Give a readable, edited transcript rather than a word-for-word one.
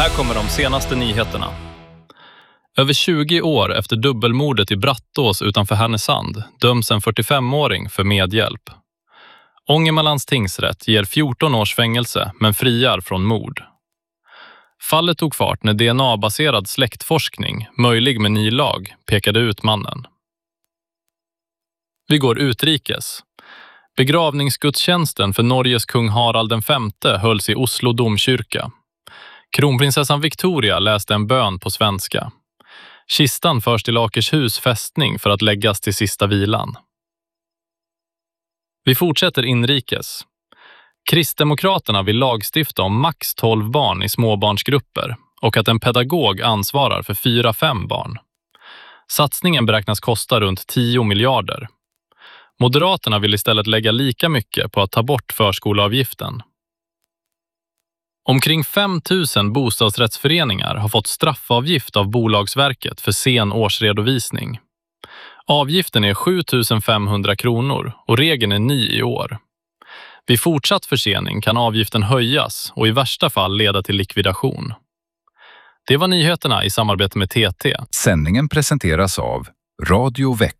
här kommer de senaste nyheterna. Över 20 år efter dubbelmordet i Brattås utanför Härnösand döms en 45-åring för medhjälp. Ångermanlands tingsrätt ger 14 års fängelse men friar från mord. Fallet tog fart när DNA-baserad släktforskning, möjlig med ny lag, pekade ut mannen. Vi går utrikes. Begravningsgudstjänsten för Norges kung Harald V hölls i Oslo domkyrka. Kronprinsessan Victoria läste en bön på svenska. Kistan förs till Akershus fästning för att läggas till sista vilan. Vi fortsätter inrikes. Kristdemokraterna vill lagstifta om max 12 barn i småbarnsgrupper och att en pedagog ansvarar för 4-5 barn. Satsningen beräknas kosta runt 10 miljarder. Moderaterna vill istället lägga lika mycket på att ta bort förskoleavgiften. Omkring 5 000 bostadsrättsföreningar har fått straffavgift av Bolagsverket för sen årsredovisning. Avgiften är 7 500 kronor och regeln är ny i år. Vid fortsatt försening kan avgiften höjas och i värsta fall leda till likvidation. Det var nyheterna i samarbete med TT. Sändningen presenteras av Radio Växjö.